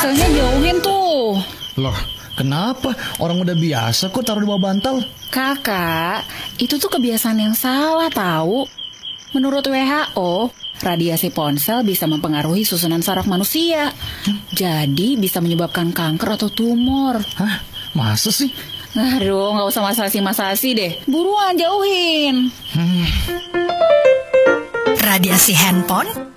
ponselnya jauhin tuh. Loh, kenapa? Orang udah biasa kok taruh di bawah bantal. Kakak, itu tuh kebiasaan yang salah tahu. Menurut WHO, radiasi ponsel bisa mempengaruhi susunan saraf manusia. Jadi bisa menyebabkan kanker atau tumor. Hah? Masa sih? Aduh, nggak usah masasi-masasi deh. Buruan jauhin. Radiasi handphone